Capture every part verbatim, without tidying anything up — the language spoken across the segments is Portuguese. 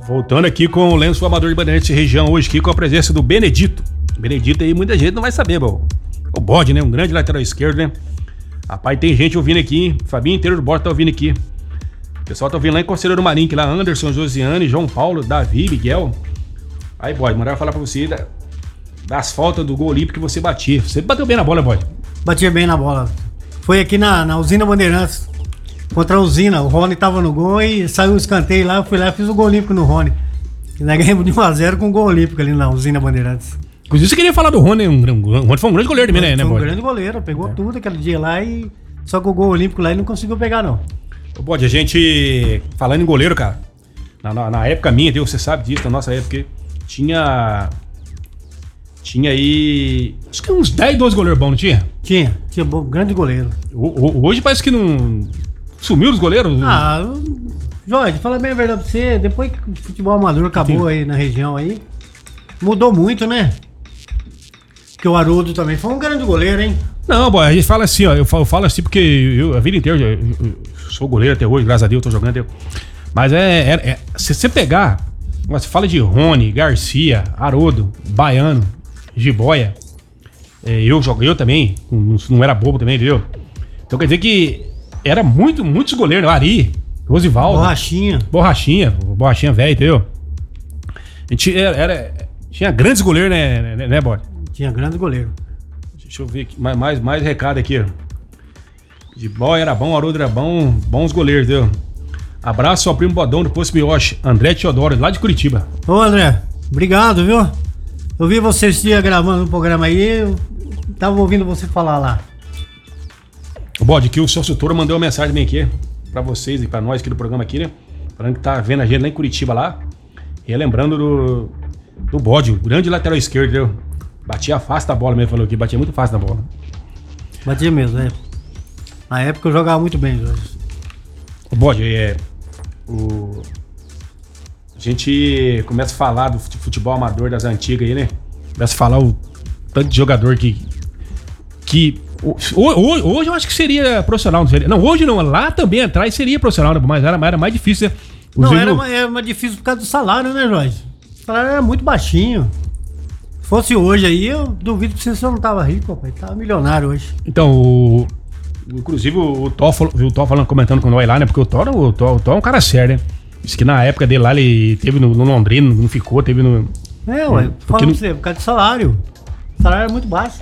Voltando aqui com o lenço amador de Bandeirantes região hoje aqui com a presença do Benedito. Benedito aí muita gente não vai saber, bom. O Bode, né? Um grande lateral esquerdo, né? Rapaz, tem gente ouvindo aqui, hein? Fabinho inteiro do Bode tá ouvindo aqui. O pessoal tá ouvindo lá em Conselheiro Marim, que lá Anderson, Josiane, João Paulo, Davi, Miguel. Aí, Bode, mandava falar pra você da, das faltas do gol olímpico que você batia. Você bateu bem na bola, Bode? Batia bem na bola. Foi aqui na, na usina Bandeirantes. Contra a usina, o Rony tava no gol e saiu um escanteio lá, eu fui lá e fiz o gol olímpico no Rony. E nós ganhamos de um a zero com o gol olímpico ali na usina Bandeirantes. Inclusive você queria falar do Rony, um, um, o Rony foi um grande goleiro também, né? Foi um Bode? grande goleiro, pegou é. tudo aquele dia lá e... Só que o gol olímpico lá ele não conseguiu pegar, não. Ô, Bode, a gente... Falando em goleiro, cara, na, na, na época minha, Deus, você sabe disso, na nossa época, tinha... Tinha aí... Acho que uns dez, doze goleiros bons, não tinha? Tinha, tinha bom, grande goleiro. O, o, hoje parece que não... Sumiu os goleiros? Ah, Jorge, fala bem a verdade pra você, depois que o futebol amador acabou Sim. aí na região aí, mudou muito, né? Porque o Haroldo também foi um grande goleiro, hein? Não, boy, a gente fala assim, ó, eu falo, eu falo assim porque eu, a vida inteira, eu, eu, eu sou goleiro até hoje, graças a Deus, eu tô jogando. Eu, mas é, é, é, se você pegar, você fala de Rony, Garcia, Haroldo, Baiano, Jiboia, é, eu joguei, eu também, não, não era bobo também, entendeu? Então quer dizer que era muito, muitos goleiros, Ari, Rosivaldo. Borrachinha. Borrachinha, Borrachinha velho, entendeu? A gente era, era, tinha grandes goleiros, né, né, né Bode? Tinha grandes goleiros. Deixa eu ver aqui, mais, mais, mais recado aqui, ó. De bola era bom, Haroldo era bom, bons goleiros, entendeu? Abraço ao primo Bodão do Poço Mioche, André Teodoro, lá de Curitiba. Ô, André, obrigado, viu? Eu vi você esse dia gravando um programa aí, eu tava ouvindo você falar lá. O Bode, aqui o Celso Toro mandou uma mensagem bem aqui pra vocês e pra nós aqui do programa aqui, né? Falando que tá vendo a gente lá em Curitiba lá. E lembrando do, do Bode, o grande lateral esquerdo, entendeu? Batia fácil da bola mesmo, falou aqui, batia muito fácil da bola. Batia mesmo, é. Na época eu jogava muito bem, Jorge. O Bode, é. O... A gente começa a falar do futebol amador das antigas aí, né? Começa a falar o tanto de jogador que. que Hoje, hoje eu acho que seria profissional, não seria? Não, hoje não, lá também atrás seria profissional, mas era, era mais difícil, né? Não, era, no... era mais difícil por causa do salário, né, Jorge? O salário era muito baixinho. Se fosse hoje aí, eu duvido que você não tava rico, rapaz. Tava milionário hoje. Então, o... inclusive o Thó, o Thó falando, comentando com nós lá, né? Porque o Thó, o Thó, o Thó é um cara sério, né? Disse que na época dele lá, ele teve no, no Londrina, não ficou, teve no... É, ué, falando pra você, por causa do salário. O salário era muito baixo.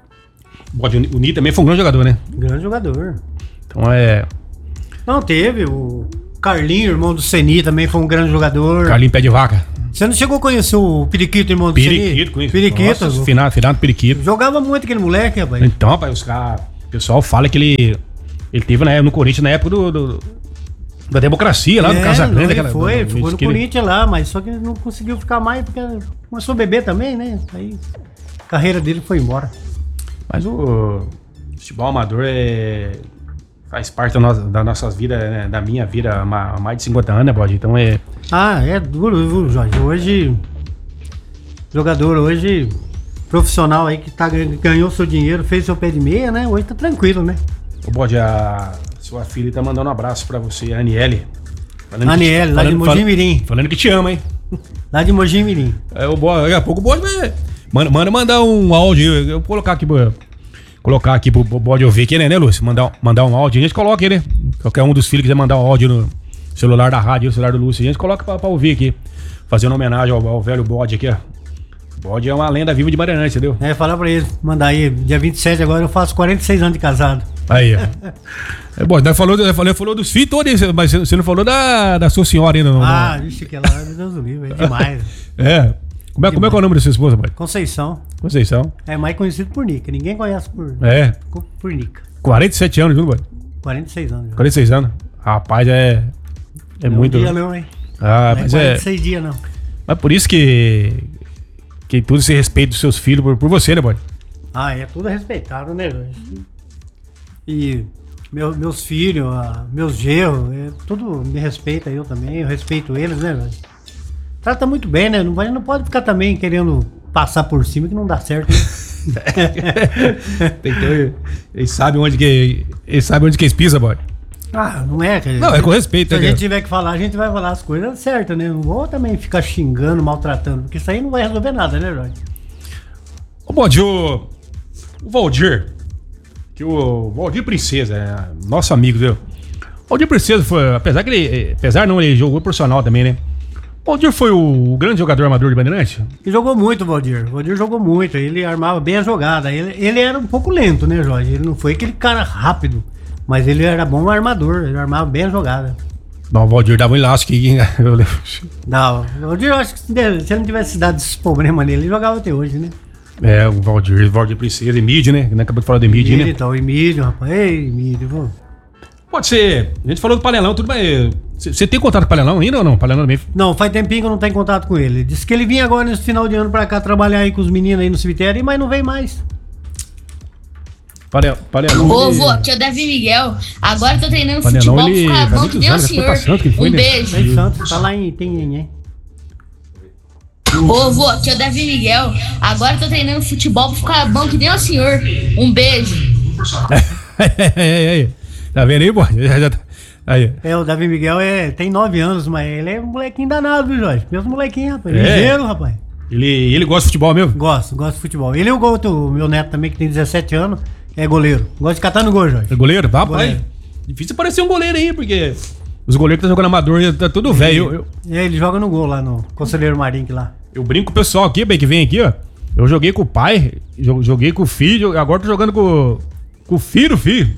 O Ni também foi um grande jogador, né? Grande jogador. Então é... Não, teve. O Carlinho, irmão do Ceni, também foi um grande jogador. Carlinho Pé de Vaca. Você não chegou a conhecer o Periquito, irmão do Periquito, Ceni? Periquito, conheço. Periquito. Nossa, final, final do Periquito. Jogava muito aquele moleque, rapaz. Então, rapaz, os caras... O pessoal fala que ele... Ele teve na, no Corinthians na época do... do da democracia lá, é, do Casagrande. Ele foi, ele ficou no Corinthians lá, mas só que ele não conseguiu ficar mais porque começou a beber também, né? Aí a carreira dele foi embora. Mas o... futebol amador é, faz parte da nossa, das nossas vidas, né? Da minha vida há mais de cinquenta anos, né, Bode? Então é... Ah, é duro, viu, Jorge? Hoje, jogador hoje, profissional aí que tá, ganhou seu dinheiro, fez seu pé de meia, né? Hoje tá tranquilo, né? Ô, Bode, a sua filha tá mandando um abraço pra você, a Aniele. Aniele, lá de Mogi Mirim. Falando que te ama, hein? Lá de Mogi Mirim. É, o Bode, daqui a pouco o Bode vai... Manda, manda mandar um áudio, eu vou colocar aqui... Colocar aqui pro Bode ouvir aqui, né, né, Lúcio? Mandar, mandar um áudio, a gente coloca aí, né? Qualquer um dos filhos quiser mandar um áudio no celular da rádio, no celular do Lúcio, a gente coloca pra, pra ouvir aqui. Fazendo homenagem ao, ao velho Bode aqui, ó. Bode é uma lenda viva de Bandeirantes, entendeu? É, falar pra ele, mandar aí, dia vinte e sete agora eu faço quarenta e seis anos de casado. Aí, ó. É bom, nós falou, nós falou, falou dos filhos todos, mas você não falou da, da sua senhora ainda, não? Ah, vixe, que lá, meu Deus do livro, é demais. É. Como é, como é que é o nome da sua esposa, pai? Conceição. Conceição. É mais conhecido por Nica. Ninguém conhece por, é. por Nica. quarenta e sete anos, viu, pai? quarenta e seis anos. quarenta e seis anos. Rapaz, é. É não muito. Não é um dia não, hein? Ah, não mas é. é. quarenta e seis dias, não. Mas por isso que. Que tudo se respeita dos seus filhos por, por você, né, pai? Ah, é tudo respeitado, né, velho? E meu, meus filhos, meus genros, é, tudo me respeita, eu também. Eu respeito eles, né, velho? Trata muito bem, né? Não, vai, não pode ficar também querendo passar por cima que não dá certo. Tem que ter, eles sabem onde que eles sabem onde que eles pisam, boy. Ah, não é, cara. Não, é com respeito. Se a né? gente tiver que falar, a gente vai falar as coisas certas, né? Não vou também ficar xingando, maltratando, porque isso aí não vai resolver nada, né, Jorge? Ô, Valdir, o, o Valdir, que o Valdir Princesa, é nosso amigo, viu? O Valdir Princesa foi, apesar que ele, apesar não, ele jogou profissional também, né? O Valdir foi o, o grande jogador amador de Bandeirante? Ele jogou muito, o Valdir. O Valdir jogou muito, ele armava bem a jogada. Ele, ele era um pouco lento, né, Jorge? Ele não foi aquele cara rápido, mas ele era bom armador, ele armava bem a jogada. Não, o Valdir dava um elástico aqui, hein? Eu lembro. Não, o Valdir, eu acho que se ele não tivesse dado esses problemas nele, ele jogava até hoje, né? É, o Valdir, o Valdir Princesa, Emílio, né? Não acabou de falar do Emílio, né? Então, o Emílio, rapaz. Ei, Emílio, vamos. Pode ser. A gente falou do Palelão, tudo bem. Você tem contato com o Palelão ainda ou não? Palelão também. Não, faz tempinho que eu não tenho contato com ele. Disse que ele vinha agora nesse final de ano pra cá trabalhar aí com os meninos aí no cemitério, mas não veio mais. Palelão. Palelão Ô, ele... vô, aqui é o Davi Miguel. Agora tô treinando Palelão, futebol ele pra ficar faz bom que muitos nem o anos, senhor. foi pra Santos que ele foi, Um né? beijo. Tem Santos, tá lá em Tenhenhen. Ô, vô, aqui é o Davi Miguel. Agora tô treinando futebol pra ficar bom que nem o senhor. Um beijo. Tá vendo aí, pô? Já tá... Aí. É, o Davi Miguel é, tem nove anos, mas ele é um molequinho danado, viu, Jorge? Mesmo molequinho, rapaz. É. Ligeiro, rapaz. Ele, ele gosta de futebol mesmo? Gosto, gosto de futebol. Ele e o outro, meu neto também, que tem dezessete anos, é goleiro. Gosta de catar no gol, Jorge. É goleiro? Rapaz, Goleiro. difícil aparecer um goleiro aí, porque os goleiros que estão jogando amador tá tudo velho. Eu, eu, É, ele joga no gol lá no Conselheiro Marinho lá. eu brinco com o pessoal aqui, bem, que vem aqui, ó. Eu joguei com o pai, jo- joguei com o filho, agora tô jogando com, com o filho, filho.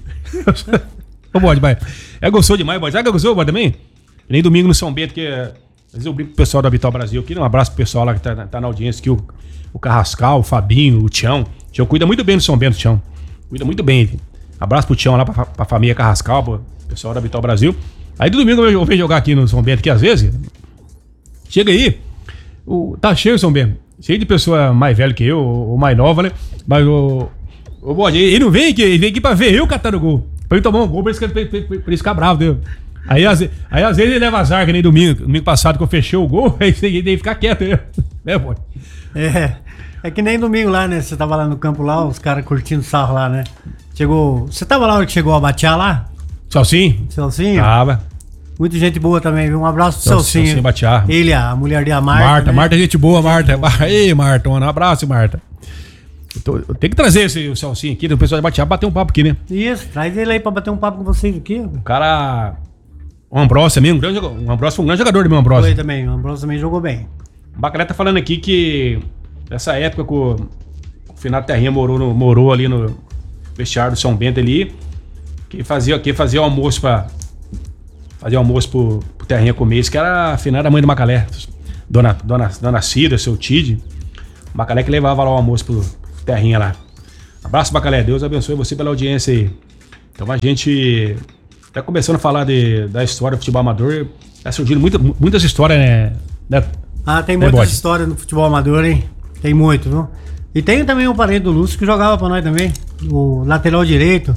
Ô, Bode, pai. É gostou demais, Bode. Sabe que eu gostou, Bode, também? Nem domingo no São Bento, que é... Às vezes eu brinco com o pessoal da Vital Brasil aqui. Um abraço pro pessoal lá que tá, tá na audiência aqui. O, o Carrascal, o Fabinho, o Tião. O Tião cuida muito bem do São Bento, Tião. Cuida muito bem. Abraço pro Tião lá, pra, pra família Carrascal, pro pessoal da Vital Brasil. Aí do domingo eu venho jogar aqui no São Bento, que às vezes... Chega aí, o, tá cheio o São Bento. Cheio de pessoa mais velha que eu, ou mais nova, né? Mas o... O Bode, ele não vem aqui, ele vem aqui pra ver eu catando gol. Pra ele tomar um gol, pra ele, pra, pra, pra ele ficar bravo, entendeu? Aí, às, aí às vezes ele leva azar, que nem domingo, domingo passado que eu fechei o gol, aí ele tem que ficar quieto, né? É, pô. É, é que nem domingo lá, né? Você tava lá no campo lá, os caras curtindo sarro lá, né? Chegou. Você tava lá na hora que chegou a Batiá lá? Celcinho? Celcinho? Tava. Muita gente boa também, viu? Um abraço pro Celcinho, Celcinho. Celcinho Batiá. Ele, a mulher de a Marta. Marta, né? Marta é gente boa, Marta. Ei, Marta, um abraço, Marta. Eu, tô, eu tenho que trazer esse o Celcinho aqui, o pessoal de Batiá, bater um papo aqui, né? Isso, traz ele aí pra bater um papo com vocês aqui. O cara. O Ambrosio também, um grande jogador. O Ambrosio foi um grande jogador do meu Foi Ambrosio. também, o Ambrosio também jogou bem. O Bacalé tá falando aqui que nessa época que o Finado Terrinha morou, no, morou ali no vestiário do São Bento ali, que fazia, que fazia almoço pra. Fazia almoço pro, pro Terrinha comer, isso que era a finada mãe do Bacalé. Dona, dona, dona Cida, seu Tide. O Bacalé que levava lá o almoço pro, pro Terrinha lá. Abraço, Bacalé. Deus abençoe você pela audiência aí. Então a gente tá começando a falar de, da história do futebol amador. Tá surgindo muita, muitas histórias, né? né? Ah, tem É, muitas Bode. histórias no futebol amador, hein? Tem muito, viu? E tem também um parente do Lúcio que jogava pra nós também. O lateral direito.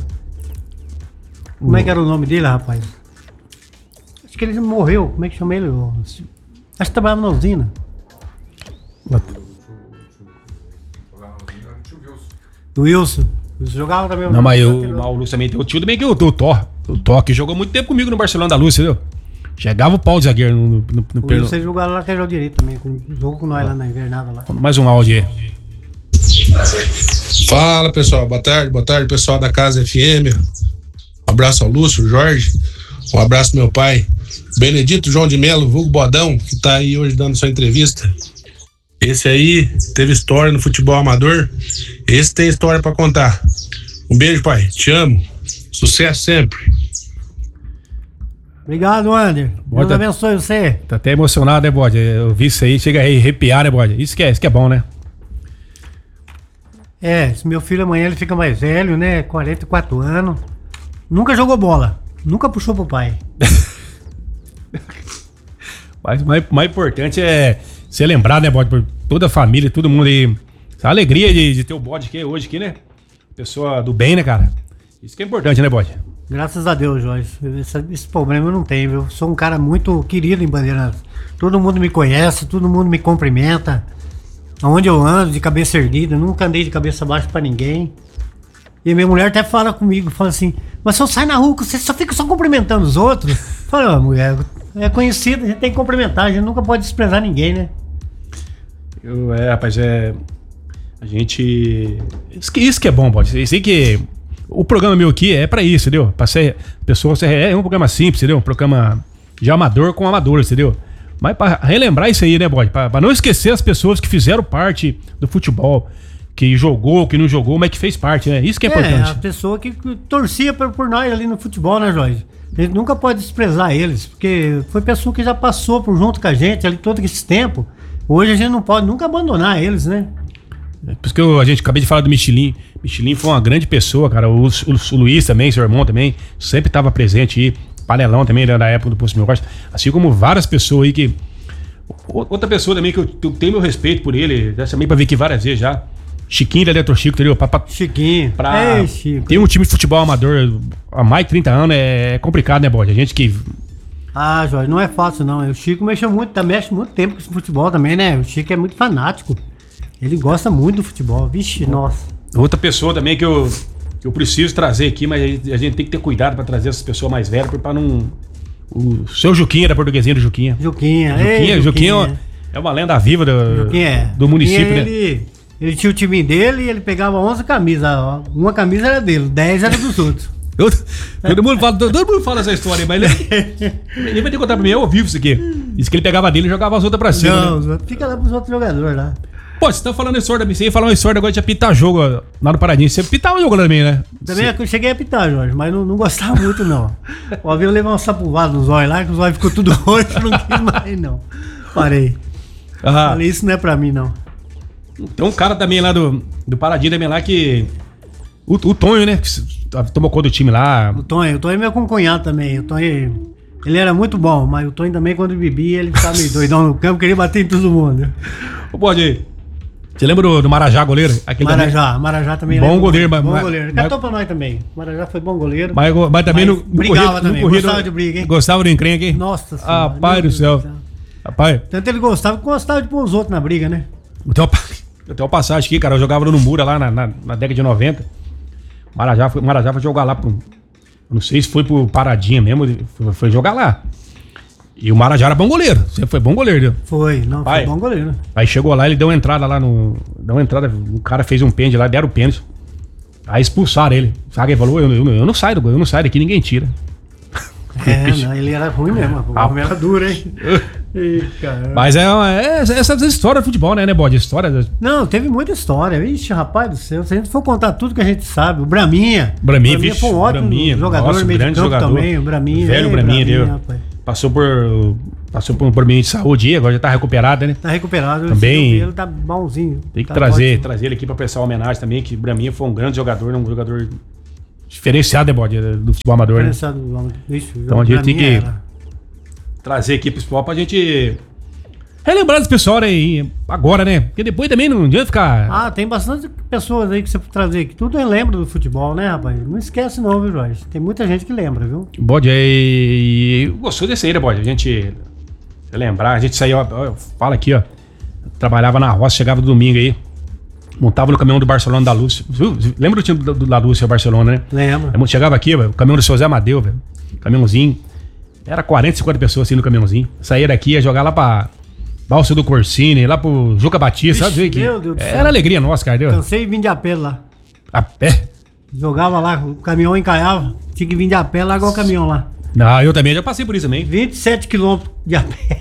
Como é que era o nome dele, rapaz? Acho que ele morreu. Como é que chama ele? O- Acho que trabalhava na usina. O Wilson. O Wilson jogava também. Não, mas o, mas o Lúcio também tem o tio também que o, o Thor. O Thor que jogou muito tempo comigo no Barcelona da Lúcia, entendeu? Chegava o pau de zagueiro no, no, no, no O perno. Wilson jogava lateral direito também. com- Jogou com nós lá na invernada lá. Mais um áudio aí. Fala, pessoal. Boa tarde, boa tarde, pessoal da Casa F M. Um abraço ao Lúcio, Jorge. Um abraço ao meu pai, Benedito João de Melo, vulgo Bodão, que tá aí hoje dando sua entrevista. Esse aí teve história no futebol amador. Esse tem história pra contar. Um beijo, pai. Te amo. Sucesso sempre. Obrigado, Ander. Deus Bota- abençoe você. Tá até emocionado, né, Bode? Eu vi isso aí, chega aí, arrepiar, né, Bode? Isso que é, isso que é bom, né? É, esse meu filho amanhã ele fica mais velho, né? quarenta e quatro anos. Nunca jogou bola. Nunca puxou pro pai. Mas o mais, mais importante é ser lembrado, né, Bode? Por toda a família, todo mundo aí. Essa alegria de, de ter o Bode aqui hoje, aqui, né? Pessoa do bem, né, cara? Isso que é importante, né, Bode? Graças a Deus, Jorge. Esse, esse problema eu não tenho, viu? Sou um cara muito querido em Bandeirantes. Todo mundo me conhece, todo mundo me cumprimenta. Onde eu ando, de cabeça erguida. Nunca andei de cabeça baixa pra ninguém. E minha mulher até fala comigo, fala assim, mas se eu sair na rua, você só fica só cumprimentando os outros. Fala, mulher, é conhecido, a gente tem que cumprimentar, a gente nunca pode desprezar ninguém, né? Eu, é, rapaz, é... A gente... Isso que, isso que é bom, pode. Isso aí que... O programa meu aqui é pra isso, entendeu? Pra ser... Pessoa, é um programa simples, entendeu? Um programa de amador com amador, entendeu? Mas pra relembrar isso aí, né, bode? Pra, pra não esquecer as pessoas que fizeram parte do futebol, que jogou, que não jogou, mas que fez parte, né? Isso que é, é importante. A pessoa que torcia por, por nós ali no futebol, né, Jorge? A gente nunca pode desprezar eles, porque foi pessoa que já passou por junto com a gente ali todo esse tempo. Hoje a gente não pode nunca abandonar eles, né? É por isso que eu, a gente acabei de falar do Michelin. Michelin foi uma grande pessoa, cara. O, o, o Luiz também, seu irmão também, sempre estava presente aí. Panelão também, né, na época do Posto Mil Cortes. Assim como várias pessoas aí que... Outra pessoa também que eu, eu tenho meu respeito por ele, já chamei pra vir aqui várias vezes já. Chiquinho da Eletro Chico, entendeu? Pra, pra, Chiquinho. Pra Ei, Chico. Ter um time de futebol amador há mais de trinta anos é complicado, né, bode? A gente que... Ah, Jorge, não é fácil não. O Chico mexe muito, mexe muito tempo com esse futebol também, né? O Chico é muito fanático. Ele gosta muito do futebol. Vixe, nossa. Outra pessoa também que eu, que eu preciso trazer aqui, mas a gente tem que ter cuidado pra trazer essas pessoas mais velhas pra não... O seu Juquinha, da portuguesinha do Juquinha. Juquinha. Juquinha, Ei, Juquinha, Juquinha é uma lenda viva do, Juquinha, do município, Juquinha, né? Ele, ele tinha o time dele e ele pegava onze camisas. Ó. Uma camisa era dele, dez era dos outros. Eu, todo, mundo fala, todo mundo fala essa história, mas ele, ele vai ter que contar pra mim, eu ouvi isso aqui. Disse que ele pegava dele e jogava as outras pra cima. Não, né? os outros, fica lá pros outros jogadores lá. Pô, você tá falando história, você ia falar uma história agora de apitar jogo lá no Paradinho. Você pitava o jogo também, né? Também eu cheguei a apitar, Jorge, mas não, não gostava muito, não. Uma vez eu levei uma sapuvada no zóio lá, que o zóio ficou tudo roxo, não quis mais, não. Parei. Ah. Falei, isso não é pra mim, não. Tem um cara também lá do, do Paradinho também lá que... O, o Tonho, né? Que tomou conta do time lá. O Tonho, o Tonho é meu concunhado também. O Tonho, ele era muito bom, mas o Tonho também, quando bebia, ele ficava meio doidão no campo, queria bater em todo mundo. Ô, pode Você lembra do, do Marajá, goleiro? Aquele Marajá, também... Marajá também. Bom goleiro, bom, mas... Bom goleiro. Mas, Catou pra nós também. Marajá foi bom goleiro. Mas, mas também mas no, no brigava corrido, também, no corrido, gostava de briga, hein? Gostava do encrenque, hein? Nossa senhora. Ah, pai do céu. do céu. Rapaz. Tanto ele gostava que gostava de pôr os outros na briga, né? Eu tenho uma, eu tenho uma passagem aqui, cara. Eu jogava no Mura lá na, na, na década de noventa. Marajá foi, Marajá foi jogar lá pro... Não sei se foi pro Paradinha mesmo. Foi, foi jogar lá. E o Marajá era bom goleiro. Sempre foi bom goleiro, viu? Foi, não, Pai, foi bom goleiro. Aí chegou lá, ele deu uma entrada lá no... Deu uma entrada, o cara fez um pênalti lá, deram o pênalti. Aí expulsaram ele. Sabe quem falou? Eu, eu, eu não saio do gol, eu não saio daqui, ninguém tira. É, não, ele era ruim mesmo. O homem era duro, hein? Ih, Mas é, é essas histórias do futebol, né, né, Bode? História. Não, teve muita história. Ixi, rapaz do céu, se a gente for contar tudo que a gente sabe, o Braminha. Braminha, Braminha vixe, foi um ótimo Braminha, jogador, nossa, meio de grande campo jogador. também, o Braminha. Velho Ei, Braminha, deu. rapaz. Passou por. Passou por um problema de saúde aí, agora já tá recuperado, né? Tá recuperado. Também. Ele tá bonzinho. Tem que tá trazer, ótimo. trazer ele aqui pra prestar uma homenagem também, que o Braminha foi um grande jogador, um jogador diferenciado, né, Bode, do futebol amador, né? Diferenciado do homem. Ixi, Então a gente tem que era. trazer aqui pro futebol pra gente relembrar desse pessoal aí agora, né? Porque depois também não adianta ficar... Ah, tem bastante pessoas aí que você trazer aqui. Tudo aí lembra do futebol, né, rapaz? Não esquece não, viu, Jorge? Tem muita gente que lembra, viu? Bode, aí... Gostou desse aí, né, Bode? A gente lembrar, a gente saía, ó, ó, fala aqui, ó. Trabalhava na roça, chegava no domingo aí. Montava no caminhão do Barcelona da Lúcia. Lembra do time do, do, da Lúcia, Barcelona, né? Lembra. Chegava aqui, ó, o caminhão do seu Zé Amadeu, velho. Caminhãozinho. Era quarenta, cinquenta pessoas assim no caminhãozinho. Saía daqui, ia jogar lá pra Balsa do Corsini, lá pro Juca Batista, Vixe, sabe? Que meu Deus do céu. era alegria nossa, cara. Deu? Cansei de vir de a pé lá. A pé? Jogava lá, o caminhão encaiava. Tinha que vir de a pé, largar o caminhão lá. Não, eu também já passei por isso também. vinte e sete quilômetros de a pé.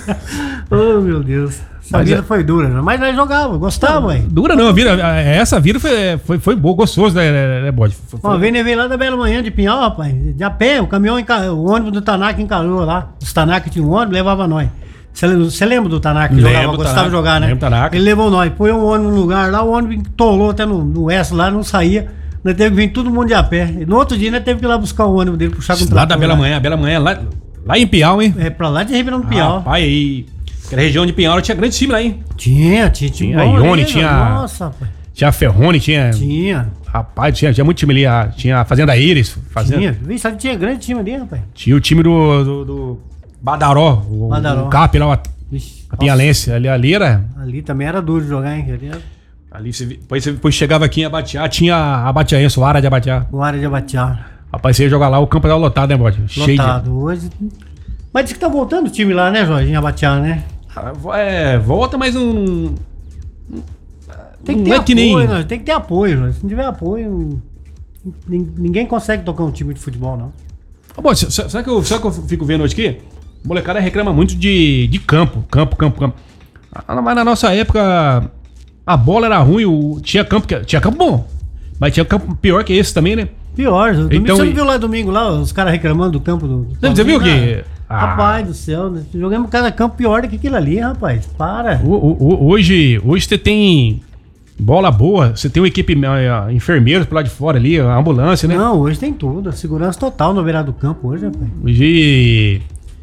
Oh, meu Deus. Essa Mas vida é- foi dura, né? Mas nós jogávamos, gostava, ué. Dura não, a vida, essa vida foi, foi, foi boa, gostoso, né, né, Bode? Foi- foi- Uma vez nós veio lá da Bela Manhã de Pinhal, rapaz. De a pé, o caminhão, enca... o ônibus do Tanaka encarou lá. Os Tanaka tinha um ônibus, levava nós. Você lembra, você lembra do Tanaka que Lembro jogava, do gostava Tanaka, de jogar, né? lembro do Tanaka. Ele levou nós, põe um ônibus no lugar lá, o ônibus tolou até no, no S lá, não saía. Nós teve que vir todo mundo de a pé. E no outro dia nós teve que ir lá buscar o ônibus dele, puxar com o Lá da trator Bela Manhã, Bela Manhã, lá, lá em Piau, hein? É, pra lá de Ribeirão do Pinhal. Rapaz, aí. Aquela região de Pinhal tinha grande time lá, hein? Tinha, tinha, Tinha tinha. a bom, Ione, né, tinha- Nossa, rapaz. Tinha a Ferrone, tinha. Tinha. Rapaz, tinha, tinha muito time ali. a- Tinha a Fazenda Íris. Fazenda, Tinha. Vixe, ali tinha grande time ali, rapaz. Tinha o time do, do, do Badaró, o, Badaró. o Cap lá, a, Vixe, a Pinhalense. Ali, ali era. nossa, ali também era duro de jogar, hein? Ali era... Ali você, depois você depois chegava aqui em Abatiá, tinha a Abatiaense, o área de Abatiá. O área de Abatiá. Rapaz, você ia jogar lá, o campo era lotado, né, Bode? Cheio Lotado. de... Hoje... Mas diz que tá voltando o time lá, né, Jorge? Em Abatiá, né? É, volta, mas não... Tem que ter não é apoio, que nem... né? Tem que ter apoio, Jorge. Se não tiver apoio, ninguém consegue tocar um time de futebol, não. Bom, sabe que eu, sabe que eu fico vendo hoje aqui? A molecada reclama muito de, de campo, campo, campo, campo. Mas na nossa época, a bola era ruim, o, tinha campo, tinha campo bom, mas tinha campo pior que esse também, né? Pior, domingo, então, você não viu lá domingo, lá, os caras reclamando do campo do... do você viu que... Ah, rapaz do céu, jogamos cada campo pior do que aquilo ali, rapaz, para. O, o, hoje, hoje você tem bola boa, você tem uma equipe uh, enfermeiros pro lado de fora ali, a ambulância, né? Não, hoje tem tudo, segurança total no beirado do campo hoje, rapaz. Hoje...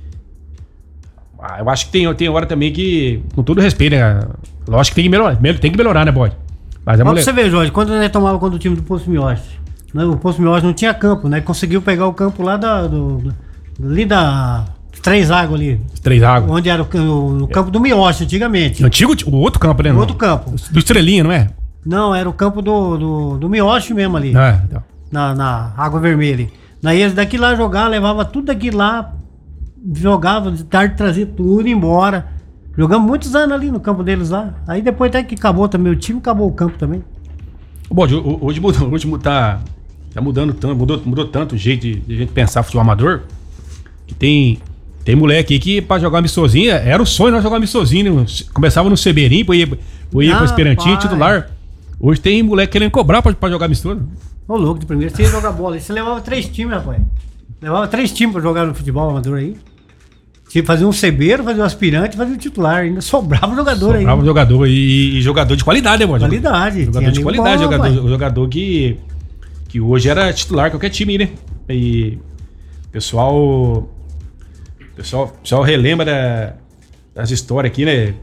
Ah, eu acho que tem, tem hora também que, com todo respeito, né? Lógico que tem que melhorar, tem que melhorar, né, Bode? Mas a Olha mulher... pra você ver, Jorge, quando nós tomava contra o time do Poço Mioche, né, o Poço Mioche não tinha campo, né? Conseguiu pegar o campo lá da, do, do, ali da Três Águas ali. Três Águas. Onde era o, o, o campo do Mioche antigamente. O antigo, o outro campo, né? O outro campo. Do Estrelinha, não é? Não, era o campo do, do, do Mioche mesmo ali. É, então. Na, na Água Vermelha ali. Daí eles daqui lá jogar, levava tudo daqui lá, jogava de tarde, trazia tudo embora. Jogamos muitos anos ali no campo deles lá. Aí depois até que acabou também o time, acabou o campo também. Bom, hoje mudou, hoje tá, tá mudando tanto, mudou, mudou tanto o jeito de, de a gente pensar futebol amador, que tem, tem moleque aí que pra jogar amistosinha, era o sonho nós jogar amistosinho, né? Começava no Seberinho, ia, ia ah, pro Esperantinho, titular. Hoje tem moleque querendo cobrar pra, pra jogar amistoso. Ô louco, de primeiro você ia jogar bola, você levava três times, rapaz. Levava três times pra jogar no futebol amador aí. Tipo, fazia um cebeiro, fazia um aspirante, fazia um titular. Ainda sobrava jogador aí. Sobrava um jogador e, e jogador de qualidade, né, mano? Qualidade. Jogador de qualidade, bom, jogador, jogador que, que hoje era titular qualquer time, né? E o pessoal, pessoal, pessoal relembra da, das histórias aqui, né?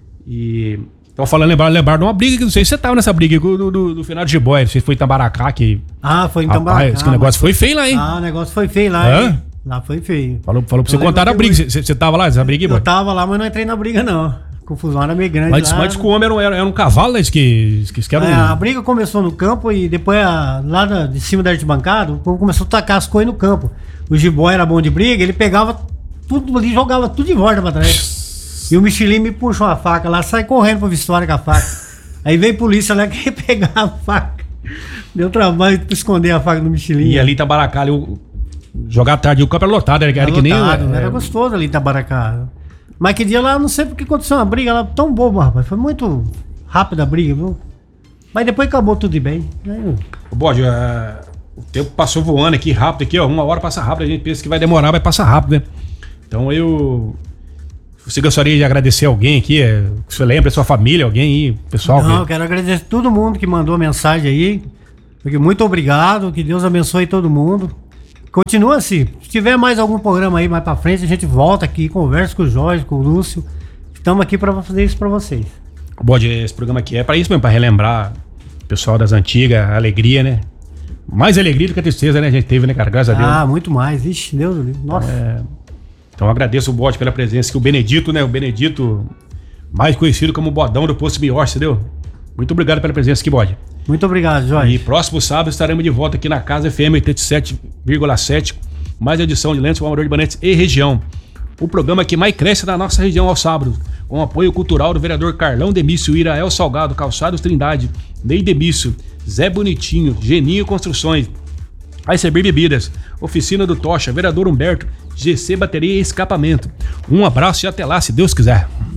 E estão falando, lembrar, lembrar de uma briga que não sei se você tava nessa briga do, do, do final de Jiboia, não sei se foi em Tambaracá que... Ah, foi em Tambaracá. Rapaz, que o negócio foi feio lá, hein? Ah, o negócio foi feio lá, Hã? hein? Lá foi feio. Falou, falou pra você contar a briga. Você, você tava lá, essa briga? Eu boy? tava lá, mas não entrei na briga, não. A confusão era meio grande. Mas, lá. mas que o homem era, era, era um cavalo, né? Que, que, que era um... é, a briga começou no campo e depois a, lá da, de cima da arquibancada, o povo começou a tacar as coisas no campo. O Jiboia era bom de briga, ele pegava tudo ali, jogava tudo de volta pra trás. E o Michelin me puxou a faca lá, sai correndo pro Vitória com a faca. Aí veio a polícia lá que ia pegar a faca. Deu trabalho pra esconder a faca do Michelin. E ali em Tabaracá, ali, o... jogar tarde, o campo era lotado, era, era que nem... Lotado, era gostoso ali em Tabaracá. Mas que dia lá, não sei porque aconteceu uma briga lá tão boba, rapaz. Foi muito rápida a briga, viu? Mas depois acabou tudo de bem. Aí... O Bode, uh, o tempo passou voando aqui rápido, aqui, ó. Uma hora passa rápido, a gente pensa que vai demorar, vai passar rápido, né? Então eu... Você gostaria de agradecer alguém aqui? É, você lembra, sua família, alguém aí, pessoal? Não, que... eu quero agradecer todo mundo que mandou mensagem aí. Porque muito obrigado, que Deus abençoe todo mundo. Continua assim. Se tiver mais algum programa aí mais pra frente, a gente volta aqui, conversa com o Jorge, com o Lúcio. Estamos aqui pra fazer isso pra vocês. Bode, esse programa aqui é pra isso mesmo, pra relembrar o pessoal das antigas, a alegria, né? Mais alegria do que a tristeza, né? A gente teve, né, cara? Graças a Deus. Ah, muito mais. Ixi, Deus do livro. Nossa. É... Então eu agradeço o Bode pela presença, que o Benedito, né? O Benedito, mais conhecido como Bodão do Poço Mioche, entendeu? Muito obrigado pela presença aqui, Bode. Muito obrigado, Jorge. E próximo sábado estaremos de volta aqui na Casa F M oitenta e sete vírgula sete, mais edição de Lentes, o Amador de Bandetes e região. O programa que mais cresce na nossa região aos sábados, com apoio cultural do vereador Carlão Demício, Irael Salgado, Calçados Trindade, Ney Demício, Zé Bonitinho, Geninho Construções, Iceberg Bebidas, Oficina do Tocha, vereador Humberto, G C Bateria e Escapamento. Um abraço e até lá, se Deus quiser.